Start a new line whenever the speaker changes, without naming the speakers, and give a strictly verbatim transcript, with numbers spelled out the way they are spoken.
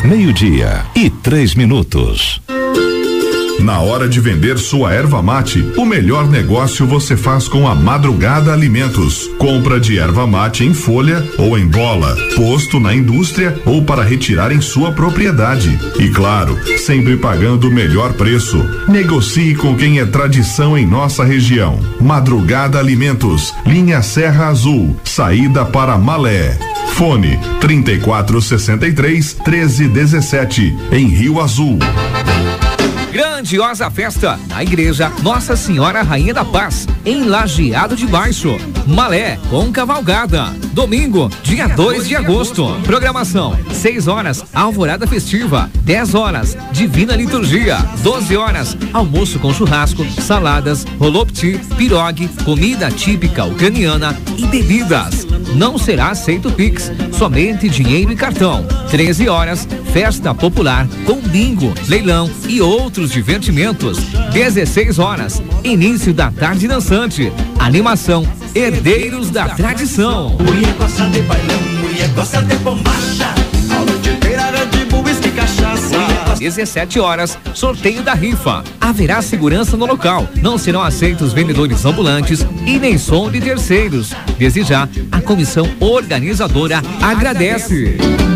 Meio-dia e três minutos.
Na hora de vender sua erva mate, o melhor negócio você faz com a Madrugada Alimentos. Compra de erva mate em folha ou em bola, posto na indústria ou para retirar em sua propriedade. E claro, sempre pagando o melhor preço. Negocie com quem é tradição em nossa região. Madrugada Alimentos, linha Serra Azul, saída para Malé. Fone trinta e quatro, sessenta e três, treze, dezessete, em Rio Azul.
Grandiosa festa na igreja Nossa Senhora Rainha da Paz, em Lajeado de Baixo. Malé com cavalgada. Domingo, dia dois de agosto. Programação: seis horas, alvorada festiva. dez horas, divina liturgia. doze horas, almoço com churrasco, saladas, rolopti, pirogue, comida típica ucraniana e bebidas. Não será aceito Pix, somente dinheiro e cartão. treze horas, festa popular com bingo, leilão e outros divertimentos. dezesseis horas, início da tarde dançante. Animação Herdeiros da Tradição.
Mulher gosta de bailão, mulher gosta de bombacha. A noite inteira de whisky e cachaça.
dezessete horas, sorteio da rifa. Haverá segurança no local. Não serão aceitos vendedores ambulantes e nem som de terceiros. Desde já, a comissão organizadora agradece.